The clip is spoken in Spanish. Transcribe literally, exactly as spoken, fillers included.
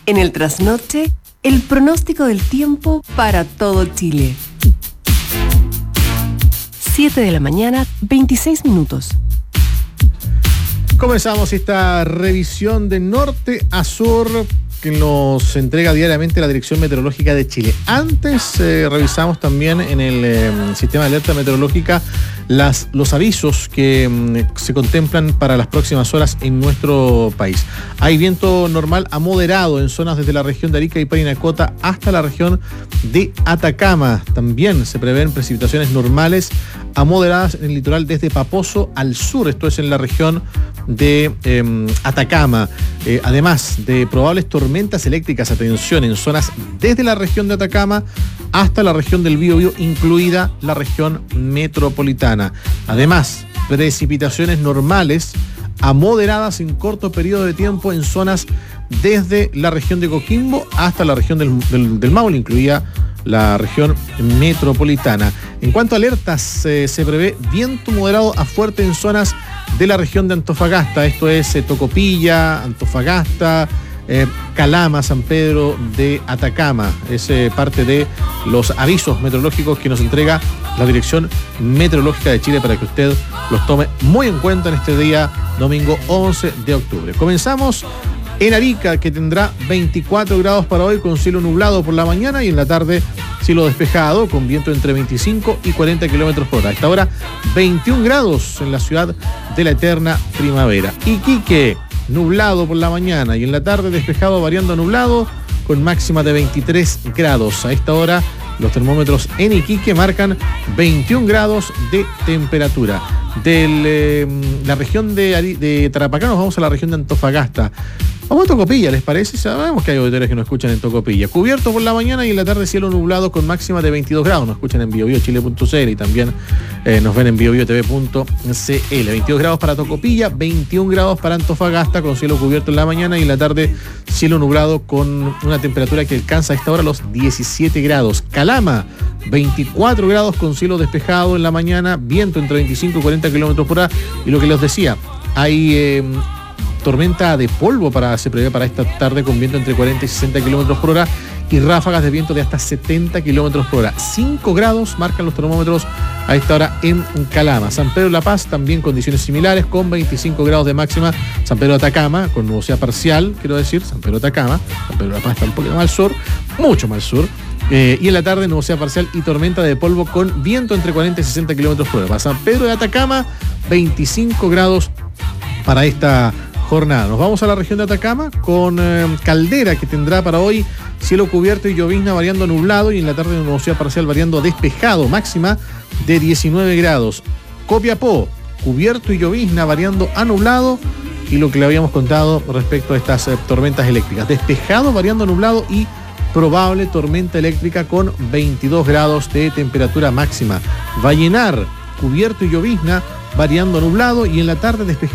En el trasnoche, el pronóstico del tiempo para todo Chile. siete de la mañana, veintiséis minutos. Comenzamos esta revisión de norte a sur que nos entrega diariamente la Dirección Meteorológica de Chile. Antes eh, revisamos también en el eh, sistema de alerta meteorológica las, los avisos que mm, se contemplan para las próximas horas en nuestro país. Hay viento normal a moderado en zonas desde la región de Arica y Parinacota hasta la región de Atacama. También se prevén precipitaciones normales a moderadas en el litoral desde Paposo al sur, esto es en la región de eh, Atacama, eh, además de probables tormentas eléctricas, atención, en zonas desde la región de Atacama hasta la región del Biobío, incluida la región metropolitana. Además, precipitaciones normales a moderadas en corto periodo de tiempo en zonas desde la región de Coquimbo hasta la región del, del, del Maule, incluida la región metropolitana. En cuanto a alertas, eh, se prevé viento moderado a fuerte en zonas de la región de Antofagasta, esto es eh, Tocopilla, Antofagasta, eh, Calama, San Pedro de Atacama. Es eh, parte de los avisos meteorológicos que nos entrega la Dirección Meteorológica de Chile para que usted los tome muy en cuenta en este día domingo once de octubre. Comenzamos en Arica, que tendrá veinticuatro grados para hoy, con cielo nublado por la mañana y en la tarde cielo despejado, con viento entre veinticinco y cuarenta kilómetros por hora. A esta hora, veintiún grados en la ciudad de la eterna primavera. Iquique, nublado por la mañana y en la tarde despejado variando a nublado, con máxima de veintitrés grados. A esta hora, los termómetros en Iquique marcan veintiún grados de temperatura. De eh, la región de, de Tarapacá nos vamos a la región de Antofagasta. Vamos a Tocopilla, ¿les parece? Sabemos que hay auditores que nos escuchan en Tocopilla. Cubierto por la mañana y en la tarde cielo nublado con máxima de veintidós grados. Nos escuchan en biobiochile punto c l y también eh, nos ven en biobiotv punto c l. veintidós grados para Tocopilla, veintiún grados para Antofagasta con cielo cubierto en la mañana y en la tarde cielo nublado con una temperatura que alcanza a esta hora los diecisiete grados. Calama, veinticuatro grados con cielo despejado en la mañana, viento entre veinticinco y cuarenta kilómetros por hora. Y lo que les decía, hay eh, tormenta de polvo para, se prevé para esta tarde con viento entre cuarenta y sesenta kilómetros por hora y ráfagas de viento de hasta setenta kilómetros por hora. cinco grados marcan los termómetros a esta hora en Calama. San Pedro de La Paz también condiciones similares con veinticinco grados de máxima. San Pedro de Atacama con nubosidad parcial, quiero decir, San Pedro de Atacama. San Pedro de La Paz está un poquito más al sur, mucho más al sur. Eh, y en la tarde nubosidad parcial y tormenta de polvo con viento entre cuarenta y sesenta kilómetros por hora. Para San Pedro de Atacama, veinticinco grados para esta jornada. Nos vamos a la región de Atacama con eh, Caldera, que tendrá para hoy cielo cubierto y llovizna variando a nublado y en la tarde nubosidad parcial variando a despejado, máxima de diecinueve grados. Copiapó, cubierto y llovizna variando a nublado y lo que le habíamos contado respecto a estas eh, tormentas eléctricas. Despejado variando a nublado y probable tormenta eléctrica con veintidós grados de temperatura máxima. Vallenar, cubierto y llovizna variando a nublado y en la tarde despejado.